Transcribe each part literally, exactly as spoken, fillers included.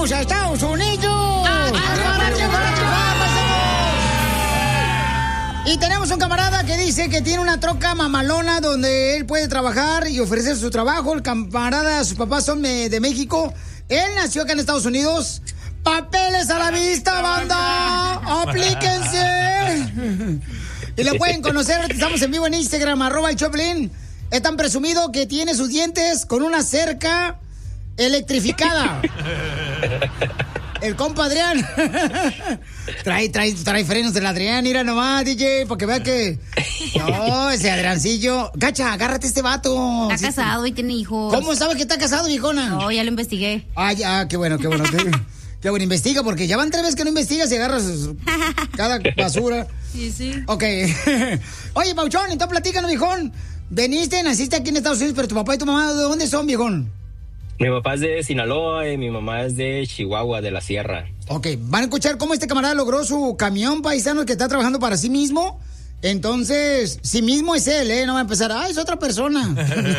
¡Vamos a Estados Unidos! ¡Ah, para triunfar, triunfar, paisanos! Y tenemos un camarada que dice que tiene una troca mamalona donde él puede trabajar y ofrecer su trabajo. El camarada, sus papás son de, de México. Él nació acá en Estados Unidos. ¡Papeles a la vista, banda! ¡Aplíquense! Y lo pueden conocer, estamos en vivo en Instagram, arroba el Choplin. Es tan presumido que tiene sus dientes con una cerca electrificada. El compa Adrián. trae, trae, trae frenos del Adrián, mira nomás, D J, para que vea que... No, ese Adriancillo. Gacha, agárrate este vato. Está sí, casado y tiene hijos. ¿Cómo sabes que está casado, viejona? No, ya lo investigué. Ah, ya, qué bueno, qué bueno. Qué, qué bueno, investiga, porque ya van tres veces que no investigas y agarras cada basura. Sí, sí. Ok. Oye, Pauchón, entonces platícanos, viejón. Veniste, naciste aquí en Estados Unidos, pero tu papá y tu mamá, ¿de dónde son, viejón? Mi papá es de Sinaloa y mi mamá es de Chihuahua, de la Sierra. Ok, van a escuchar cómo este camarada logró su camión, paisano, que está trabajando para sí mismo. Entonces, sí mismo es él, ¿eh? No va a empezar, ah, es otra persona.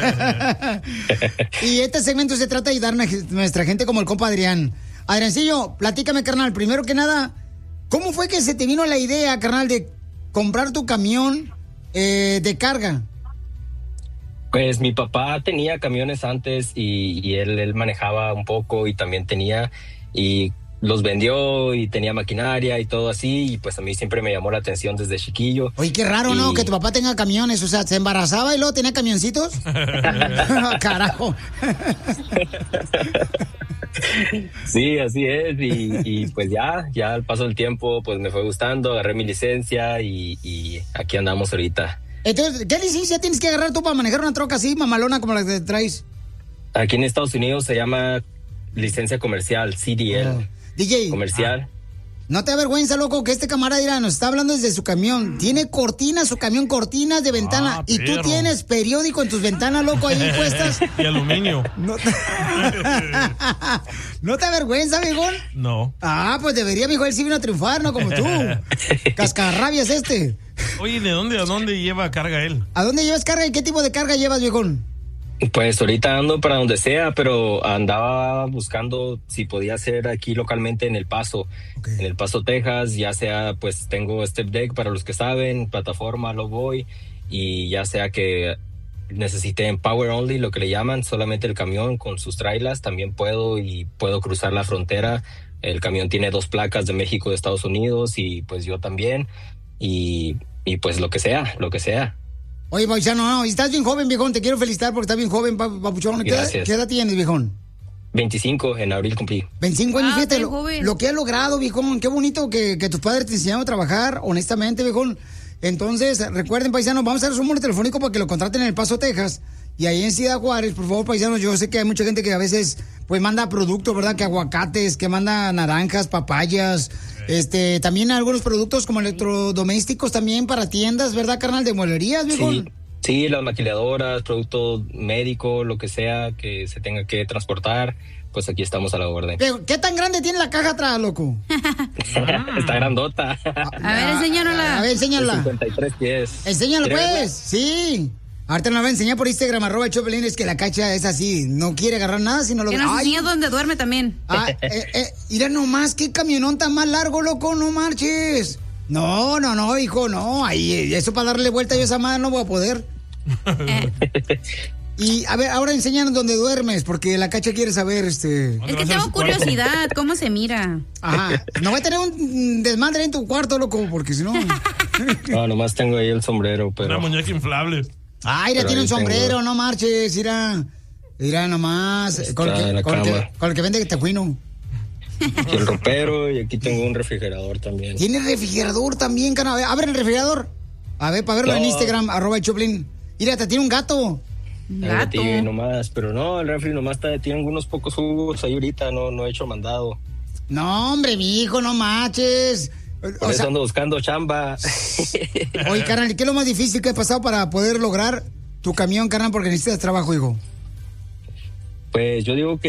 Y este segmento se trata de ayudar a nuestra gente como el compa Adrián. Adriancillo, platícame, carnal, primero que nada, ¿cómo fue que se te vino la idea, carnal, de comprar tu camión eh, de carga? Pues mi papá tenía camiones antes y, y él, él manejaba un poco y también tenía, y los vendió y tenía maquinaria y todo así, y pues a mí siempre me llamó la atención desde chiquillo. Oye, qué raro, y... ¿no? Que tu papá tenga camiones, o sea, ¿se embarazaba y luego tenía camioncitos? Carajo. Sí, así es, y, y pues ya, ya al paso del tiempo, pues me fue gustando, agarré mi licencia y, y aquí andamos ahorita. Entonces, ¿qué licencia tienes que agarrar tú para manejar una troca así, mamalona, como la que traes? Aquí en Estados Unidos se llama licencia comercial, C D L. Oh. D J. Comercial. Ah. No te avergüenza, loco, que este camarada dirá, nos está hablando desde su camión. Tiene cortinas, su camión, cortinas de ventana. Ah, y tú tienes periódico en tus ventanas, loco, ahí puestas. Y aluminio. No te... ¿No te avergüenza, viejón? No. Ah, pues debería, mijo, él sí vino a triunfar, no como tú. Cascarrabias este. Oye, ¿de dónde a dónde lleva carga él? ¿A dónde llevas carga y qué tipo de carga llevas, viejón? Pues ahorita ando para donde sea, pero andaba buscando si podía ser aquí localmente en El Paso, okay. En El Paso, Texas, ya sea, pues tengo step deck para los que saben, plataforma, lo voy, y ya sea que necesité en power only, lo que le llaman, solamente el camión con sus trailers, también puedo y puedo cruzar la frontera. El camión tiene dos placas de México, de Estados Unidos, y pues yo también, y, y pues lo que sea, lo que sea. Oye, paisano, no, estás bien joven, viejón, te quiero felicitar porque estás bien joven, papuchón. ¿Qué, Gracias. ¿Qué edad tienes, viejón? veinticinco, en abril cumplí. veinticinco años, ah, fíjate, lo, lo que has logrado, viejón, qué bonito que, que tus padres te enseñaron a trabajar, honestamente, viejón. Entonces, recuerden, paisanos, vamos a hacer su número telefónico para que lo contraten en El Paso, Texas. Y ahí en Ciudad Juárez, por favor, paisanos, yo sé que hay mucha gente que a veces, pues, manda productos, ¿verdad? Que aguacates, que manda naranjas, papayas, okay. este, también algunos productos como electrodomésticos también para tiendas, ¿verdad, carnal? De mueblerías, viejón. Sí. Sí, las maquiladoras, producto médico, lo que sea que se tenga que transportar, pues aquí estamos a la orden. Pero, ¿qué tan grande tiene la caja atrás, loco? Está grandota. A ver, enséñanosla. A ver, enséñala. cincuenta y tres pies. Enséñala, pues. Sí. Ahorita nos va a enseñar por Instagram, arroba Choplin, es que la cacha es así, no quiere agarrar nada, sino lo... Que nos enseña dónde duerme también. Ah, eh, eh, mira nomás, qué camionón tan más largo, loco, no marches. No, no, no, hijo, no, ahí, eso para darle vuelta yo a esa madre no voy a poder. Eh. Y, a ver, ahora enséñanos dónde duermes, porque la cacha quiere saber, este... Es que tengo curiosidad, ¿cómo se mira? Ajá, no voy a tener un desmadre en tu cuarto, loco, porque si no... No, nomás tengo ahí el sombrero, pero... Una muñeca inflable. Ah, mira, tiene un sombrero, tengo... no marches, mira, mira nomás, con el, que, con, el que, con el que vende tejuino. Y el ropero, y aquí tengo un refrigerador también. ¿Tiene refrigerador también, cana? A ver, abre el refrigerador. A ver, para verlo no. En Instagram, arroba el Choplin. Mira, te tiene un gato. Un gato. Nomás, pero no, el refri nomás está, tiene unos pocos jugos ahí ahorita, no, no he hecho mandado. No, hombre, mi hijo, no manches. Por o eso sea, ando buscando chamba. Oye, carnal, ¿qué es lo más difícil que ha pasado para poder lograr tu camión, carnal? Porque necesitas trabajo, hijo. Pues yo digo que